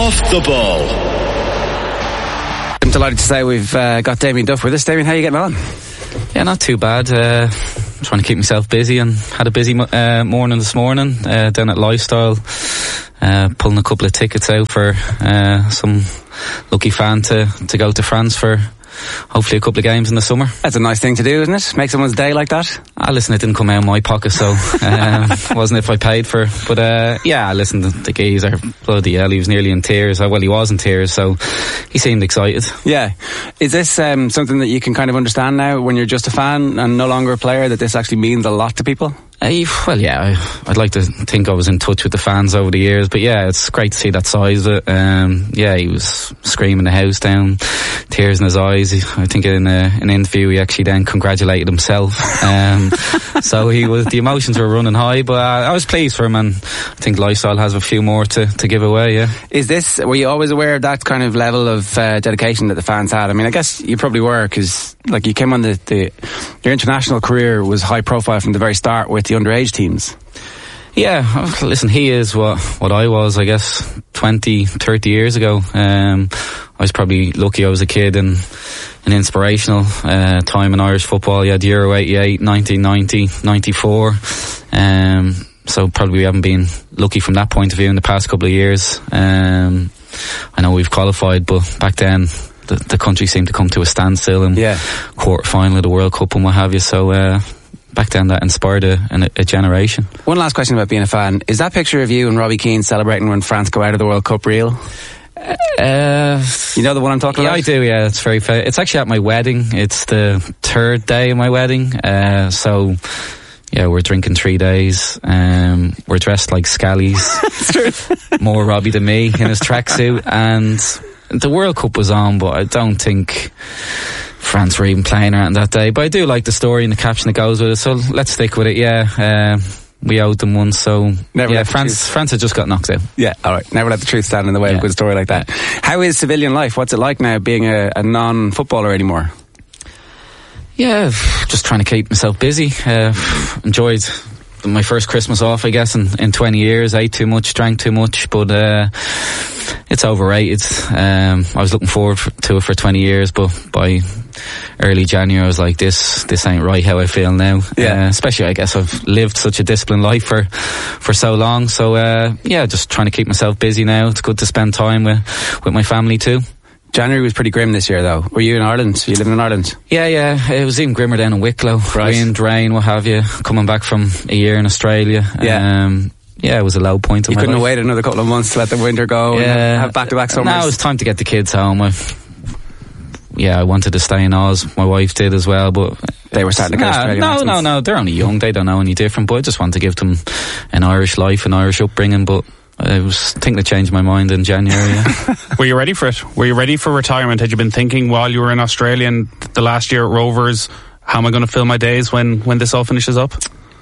Off the Ball. I'm delighted to say we've got Damien Duff with us. Damien, how are you getting on? Yeah, not too bad. Trying to keep myself busy, and had a busy morning this morning down at Lifestyle, pulling a couple of tickets out for some lucky fan to go to France for hopefully a couple of games in the summer. That's a nice thing to do, isn't it? Make someone's day like that. Listen, it didn't come out of my pocket, so wasn't if I paid for it. But yeah, listen, the geezer, bloody hell, he was nearly in tears. Well, he was in tears, so he seemed excited. Yeah. Is this something that you can kind of understand now when you're just a fan and no longer a player, that this actually means a lot to people? Well, yeah, I'd like to think I was in touch with the fans over the years, but yeah, it's great to see that side of it. Yeah, he was screaming the house down, tears in his eyes. I think in an interview he actually then congratulated himself. So the emotions were running high, but I was pleased for him, and I think Lifestyle has a few more to give away. Yeah. Were you always aware of that kind of level of dedication that the fans had? I mean, I guess you probably were, because like you came on your international career was high profile from the very start with the underage teams. Yeah, listen, he is what I was, I guess, 20, 30 years ago. I was probably lucky I was a kid in an inspirational time in Irish football. You had Euro 88, 1990, 94. So probably we haven't been lucky from that point of view in the past couple of years. I know we've qualified, but back then the country seemed to come to a standstill in quarter-final of the World Cup and what have you. So back then that inspired a generation. One last question about being a fan. Is that picture of you and Robbie Keane celebrating when France go out of the World Cup real? You know the one I'm talking about? Yeah, I do, yeah. It's very fair. It's actually at my wedding. It's the third day of my wedding. So yeah, we're drinking 3 days. We're dressed like scallies. More Robbie than me in his tracksuit. And the World Cup was on, but I don't think France were even playing around that day. But I do like the story and the caption that goes with it, so let's stick with it. Yeah, we owed them one, so France had just got knocked out. Yeah, alright, never let the truth stand in the way of a good story like that. How is civilian life? What's it like now being a non-footballer anymore? Yeah, just trying to keep myself busy. Enjoyed my first Christmas off, I guess, in 20 years. Ate too much, drank too much, but it's overrated. I was looking forward to it for 20 years, but by early January I was like, this ain't right how I feel now. Especially I guess I've lived such a disciplined life for so long, so just trying to keep myself busy now. It's good to spend time with my family too. January was pretty grim this year though. Were you in Ireland? You living in Ireland? Yeah, it was even grimmer down in Wicklow. Right. Wind, rain, what have you, coming back from a year in Australia. It was a low point in my life. You couldn't have waited another couple of months to let the winter go and have back-to-back summers? No, it was time to get the kids home. I wanted to stay in Oz. My wife did as well, but they were starting to get Australian. No, they're only young. They don't know any different, but I just wanted to give them an Irish life, an Irish upbringing, but I was thinking to change my mind in January. Were you ready for it? Were you ready for retirement? Had you been thinking while you were in Australia and the last year at Rovers, how am I going to fill my days when this all finishes up?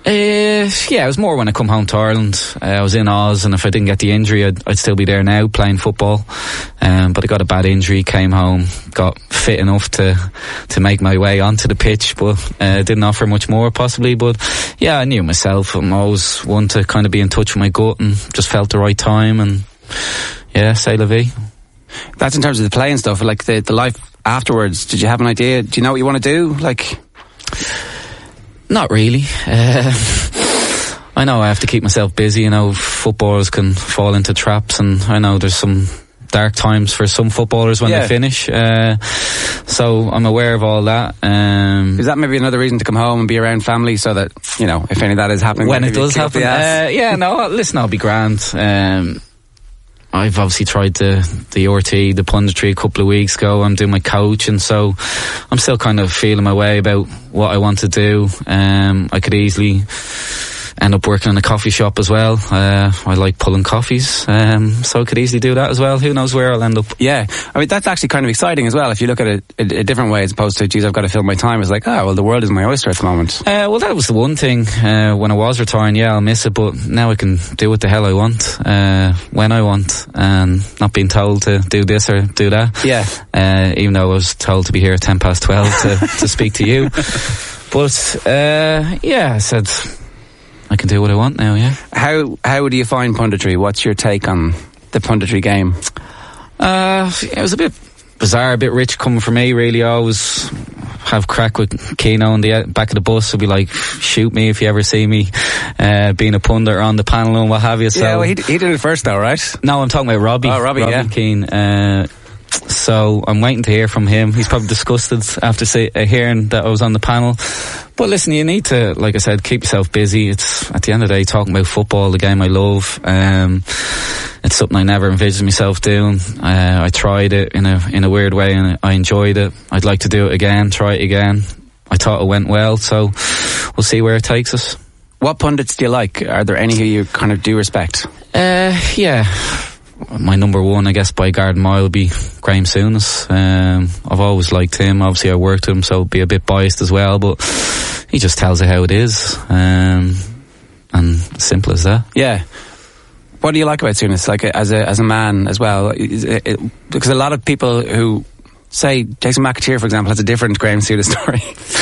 It was more when I come home to Ireland. I was in Oz, and if I didn't get the injury, I'd still be there now playing football. But I got a bad injury, came home, got fit enough to make my way onto the pitch, but didn't offer much more possibly. But yeah, I knew myself. I'm always one to kind of be in touch with my gut, and just felt the right time, and c'est la vie. That's in terms of the playing stuff, like the life afterwards. Did you have an idea? Do you know what you want to do? Like, not really. I know I have to keep myself busy. You know, footballers can fall into traps, and I know there's some dark times for some footballers when they finish. So I'm aware of all that. Is that maybe another reason to come home and be around family, so that, you know, if any of that is happening, when it does happen? Listen, I'll be grand. I've obviously tried the RT, the punditry a couple of weeks ago. I'm doing my coaching, so I'm still kind of feeling my way about what I want to do. I could easily end up working in a coffee shop as well. I like pulling coffees, so I could easily do that as well. Who knows where I'll end up? Yeah, I mean, that's actually kind of exciting as well, if you look at it a different way, as opposed to, geez, I've got to fill my time. It's like, well, the world is my oyster at the moment. Well, that was the one thing. When I was retiring, I'll miss it, but now I can do what the hell I want, when I want, and not being told to do this or do that. Yeah. Even though I was told to be here at 12:10 to speak to you. But I said I can do what I want now. Yeah. How do you find punditry? What's your take on the punditry game? It was a bit bizarre, a bit rich coming from me, really. I always have crack with Keano in the back of the bus. He'll be like, shoot me if you ever see me being a pundit on the panel and what have you. So, yeah, well, he did it first though, right? No, I'm talking about Robbie. Oh, Robbie yeah. Keane. So I'm waiting to hear from him. He's probably disgusted after hearing that I was on the panel. But listen, you need to, like I said, keep yourself busy. It's at the end of the day talking about football, the game I love. It's something I never envisioned myself doing. I tried it in a weird way and I enjoyed it. I'd like to do it again, try it again. I thought it went well, so we'll see where it takes us. What pundits do you like? Are there any who you kind of do respect? Yeah. My number one, I guess, by Garden Mile would be Graham Souness. I've always liked him. Obviously, I worked with him, so be a bit biased as well, but he just tells it how it is. And simple as that. Yeah. What do you like about Souness, like as a man as well? Because a lot of people who say Jason McAteer, for example, has a different Graham Souness story.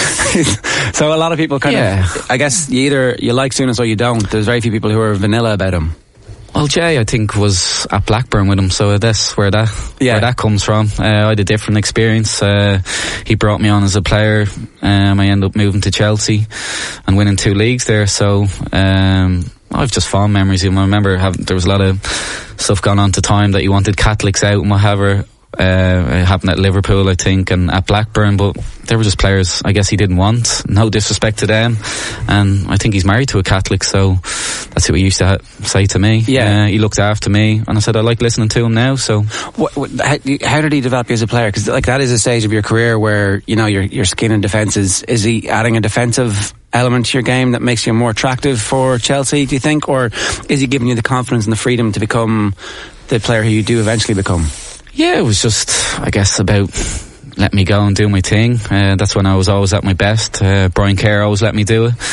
So a lot of people kind of, I guess, you like Souness or you don't. There's very few people who are vanilla about him. Well, Jay, I think, was at Blackburn with him, so that's where that comes from. I had a different experience. He brought me on as a player. I ended up moving to Chelsea and winning 2 leagues there, so I've just fond memories of him. I remember there was a lot of stuff going on at the time that he wanted Catholics out and whatever. It happened at Liverpool, I think, and at Blackburn, but they were just players I guess he didn't want. No disrespect to them, and I think he's married to a Catholic, so that's what he used to say to me. Yeah, he looked after me, and I said I like listening to him now. So how did he develop you as a player? Because like that is a stage of your career where your skin and defence is he adding a defensive element to your game that makes you more attractive for Chelsea, do you think, or is he giving you the confidence and the freedom to become the player who you do eventually become? Yeah, it was just, I guess, about letting me go and do my thing. That's when I was always at my best. Brian Kerr always let me do it.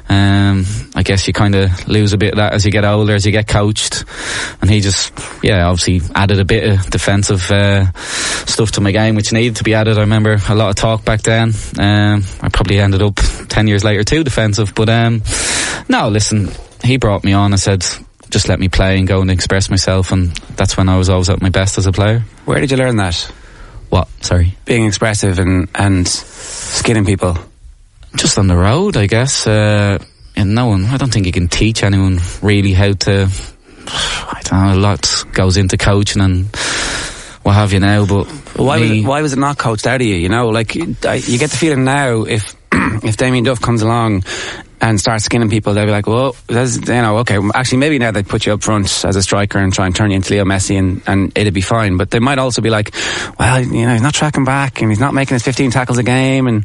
I guess you kind of lose a bit of that as you get older, as you get coached. And he just, obviously added a bit of defensive stuff to my game, which needed to be added. I remember a lot of talk back then. I probably ended up 10 years later too defensive. But no, listen, he brought me on and said, just let me play and go and express myself, and that's when I was always at my best as a player. Where did you learn that? What? Sorry? Being expressive and skinning people. Just on the road, I guess. I don't think you can teach anyone really how to, I don't know, a lot goes into coaching and what have you now, but why was it not coached out of you? You get the feeling now if Damien Duff comes along and start skinning people, they'll be like, well, okay, actually maybe now they'd put you up front as a striker and try and turn you into Leo Messi and it'd be fine. But they might also be like, well, he's not tracking back and he's not making his 15 tackles a game. And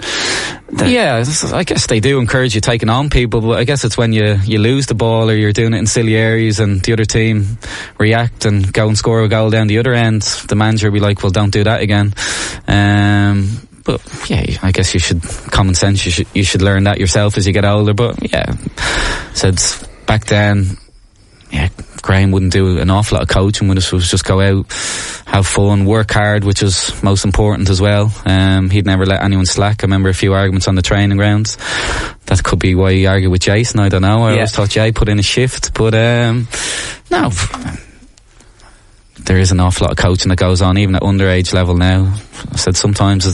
I guess they do encourage you taking on people, but I guess it's when you lose the ball or you're doing it in silly areas and the other team react and go and score a goal down the other end, the manager will be like, well, don't do that again. But yeah, I guess common sense, you should learn that yourself as you get older. But yeah, said back then, Graham wouldn't do an awful lot of coaching with us. It was just go out, have fun, work hard, which is most important as well. He'd never let anyone slack. I remember a few arguments on the training grounds. That could be why he argued with Jason, I don't know. I always thought Jay put in a shift, but no. There is an awful lot of coaching that goes on, even at underage level now. I said sometimes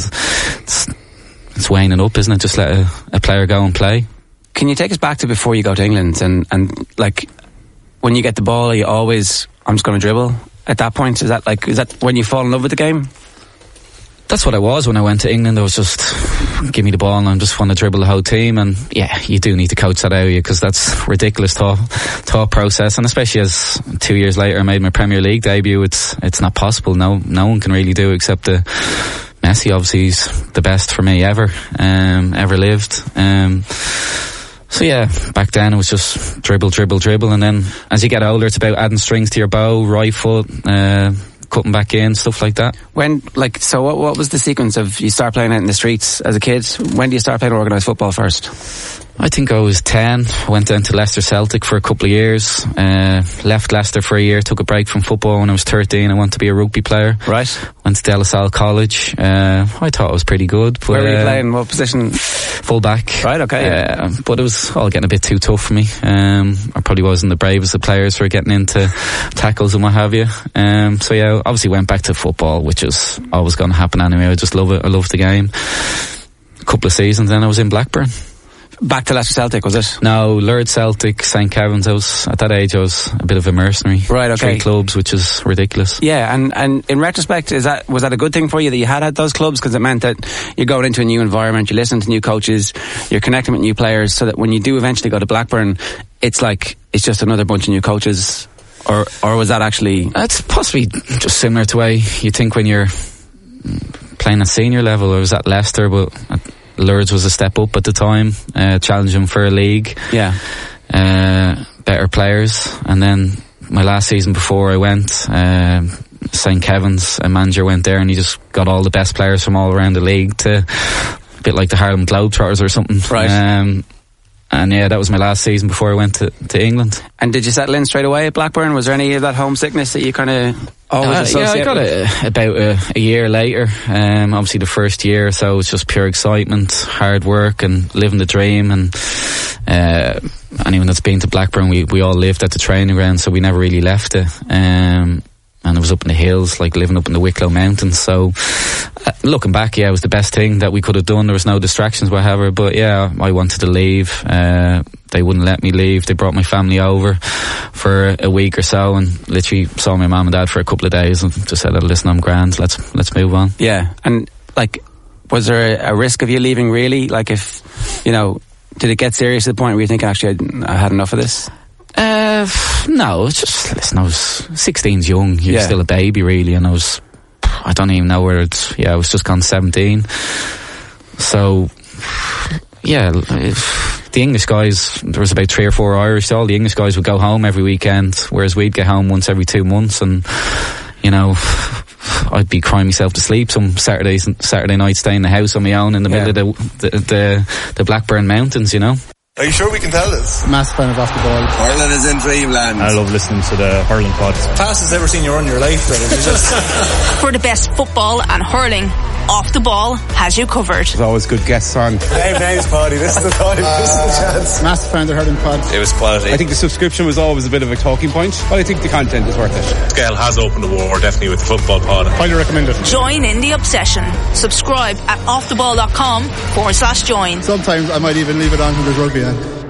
it's waning up, isn't it? Just let a player go and play. Can you take us back to before you go to England and like when you get the ball, are you always, I'm just going to dribble at that point? Is that when you fall in love with the game? That's what I was when I went to England. I was just, give me the ball and I just want to dribble the whole team. And yeah, you do need to coach that out of you because that's ridiculous thought process. And especially as 2 years later I made my Premier League debut, it's not possible. No one can really do it except Messi. Obviously he's the best for me ever lived. So yeah, back then it was just dribble. And then as you get older, it's about adding strings to your bow, right foot, cutting back in, stuff like that. So what was the sequence of you start playing out in the streets as a kid? When do you start playing organised football first? I think I was 10. Went down to Leicester Celtic for a couple of years. Left Leicester for a year. Took a break from football when I was 13. I wanted to be a rugby player. Right. Went to De La Salle College. I thought I was pretty good. But, where were you playing? What position? Full back. Right, okay. But it was all getting a bit too tough for me. I probably wasn't the bravest of players for getting into tackles and what have you. So yeah, obviously went back to football, which is always going to happen anyway. I just love it. I love the game. A couple of seasons, then I was in Blackburn. Back to Leicester Celtic, was it? No, Lourdes Celtic, St. Kevin's. At that age, I was a bit of a mercenary. Right, okay. 3 clubs, which is ridiculous. Yeah, and in retrospect, was that a good thing for you that you had those clubs? Because it meant that you're going into a new environment, you're listening to new coaches, you're connecting with new players, so that when you do eventually go to Blackburn, it's just another bunch of new coaches. Or was that actually... It's possibly just similar to the way you think when you're playing at senior level. I was at Leicester, but... Lourdes was a step up at the time, challenging for a league. Yeah. Better players. And then my last season before I went, St. Kevin's, a manager went there and he just got all the best players from all around the league to a bit like the Harlem Globetrotters or something. Right. And yeah, that was my last season before I went to England. And did you settle in straight away at Blackburn? Was there any of that homesickness that you kind of always associate? Yeah, I got it about a year later. Obviously the first year or so was just pure excitement, hard work and living the dream. And anyone that's been to Blackburn, we all lived at the training ground, so we never really left it. And it was up in the hills, like living up in the Wicklow Mountains. So, looking back, yeah, it was the best thing that we could have done. There was no distractions, whatever. But yeah, I wanted to leave. They wouldn't let me leave. They brought my family over for a week or so, and literally saw my mum and dad for a couple of days, and just said, "Listen, I'm grand. Let's move on." Yeah, and was there a risk of you leaving? Really, if did it get serious to the point where you think, actually, I had enough of this? No, it's just, listen, I was 16's young. You're still a baby, really, and I don't even know where I was just gone 17. So, yeah, the English guys, there was about 3 or 4 Irish, all the English guys would go home every weekend, whereas we'd get home once every 2 months, and, I'd be crying myself to sleep some Saturday night, staying in the house on my own in the middle of the Blackburn Mountains, Are you sure we can tell this? Massive fan of Off the Ball. Hurling is in dreamland. I love listening to the hurling pod. Fastest ever seen you run in your life, For the best football and hurling, Off the Ball has you covered. There's always good guests on. Hey, name's Paddy. This is the time. This is the chance. Massive fan of the hurling pod. It was quality. I think the subscription was always a bit of a talking point, but I think the content is worth it. Gael has opened the war, definitely, with the football pod. Highly recommend it. Join in the obsession. Subscribe at offtheball.com/join. Sometimes I might even leave it on when there's rugby on.